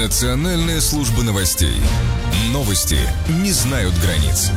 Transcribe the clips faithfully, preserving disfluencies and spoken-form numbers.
Национальная служба новостей. Новости не знают границ.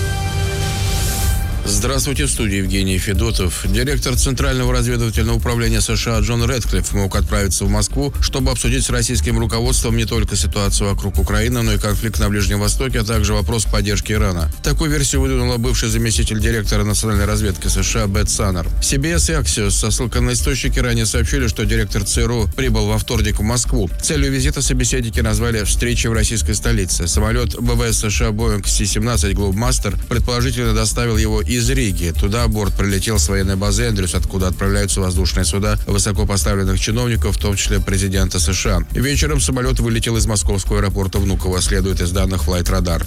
Здравствуйте, в студии Евгений Федотов. Директор Центрального разведывательного управления США Джон Рэдклифф мог отправиться в Москву, чтобы обсудить с российским руководством не только ситуацию вокруг Украины, но и конфликт на Ближнем Востоке, а также вопрос поддержки Ирана. Такую версию выдвинула бывший заместитель директора национальной разведки США Бет Саннер. си би эс и Axios со ссылкой на источники ранее сообщили, что директор ЦРУ прибыл во вторник в Москву. Целью визита собеседники назвали встречи в российской столице. Самолет ВВС США Boeing си семнадцать Globemaster предположительно доставил его из из Риги. Туда борт прилетел с военной базы Эндрюс, откуда отправляются воздушные суда высокопоставленных чиновников, в том числе президента США. Вечером самолет вылетел из московского аэропорта Внуково, следует из данных Flight Radar.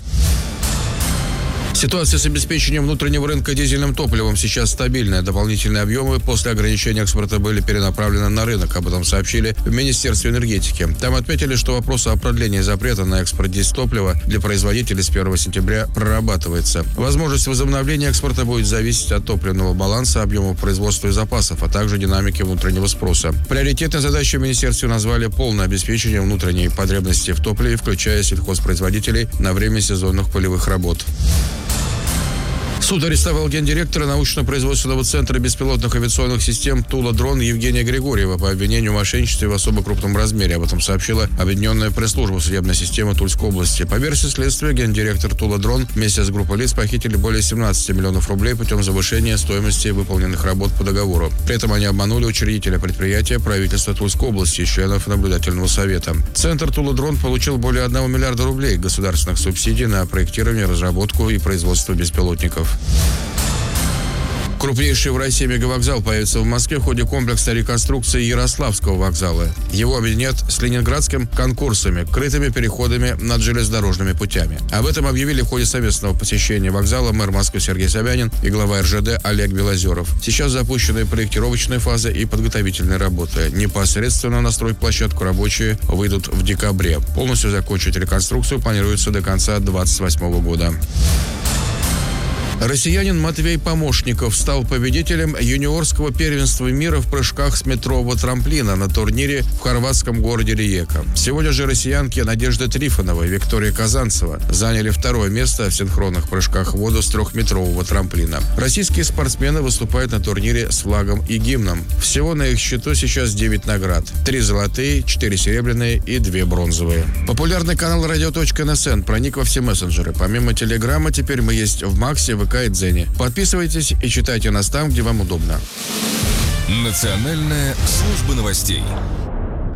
Ситуация с обеспечением внутреннего рынка дизельным топливом сейчас стабильная. Дополнительные объемы после ограничения экспорта были перенаправлены на рынок. Об этом сообщили в Министерстве энергетики. Там отметили, что вопрос о продлении запрета на экспорт дизтоплива для производителей с первого сентября прорабатывается. Возможность возобновления экспорта будет зависеть от топливного баланса, объемов производства и запасов, а также динамики внутреннего спроса. Приоритетной задачей в министерстве назвали полное обеспечение внутренней потребности в топливе, включая сельхозпроизводителей на время сезонных полевых работ. Суд арестовал гендиректора научно-производственного центра беспилотных авиационных систем «Тула-Дрон» Евгения Григорьева по обвинению в мошенничестве в особо крупном размере. Об этом сообщила Объединенная пресс-служба судебной системы Тульской области. По версии следствия, гендиректор «Тула-Дрон» вместе с группой лиц похитили более семнадцати миллионов рублей путем завышения стоимости выполненных работ по договору. При этом они обманули учредителя предприятия, правительства Тульской области и членов наблюдательного совета. Центр «Тула-Дрон» получил более одного миллиарда рублей государственных субсидий на проектирование, разработку и производство беспилотников. Крупнейший в России мегавокзал появится в Москве в ходе комплекса реконструкции Ярославского вокзала. Его объединят с Ленинградским конкурсами, крытыми переходами над железнодорожными путями. Об этом объявили в ходе совместного посещения вокзала мэр Москвы Сергей Собянин и глава эр жэ дэ Олег Белозеров. Сейчас запущены проектировочная фаза и подготовительные работы. Непосредственно на стройплощадку рабочие выйдут в декабре. Полностью закончить реконструкцию планируется до конца две тысячи двадцать восьмого года. Россиянин Матвей Помощников стал победителем юниорского первенства мира в прыжках с метрового трамплина на турнире в хорватском городе Риека. Сегодня же россиянки Надежда Трифонова и Виктория Казанцева заняли второе место в синхронных прыжках в воду с трехметрового трамплина. Российские спортсмены выступают на турнире с флагом и гимном. Всего на их счету сейчас девять наград. Три золотые, четыре серебряные и две бронзовые. Популярный канал радио точка эн эс эн проник во все мессенджеры. Помимо Телеграма, теперь мы есть в Максе, ВК и Дзене. Подписывайтесь и читайте нас там, где вам удобно. Национальная служба новостей.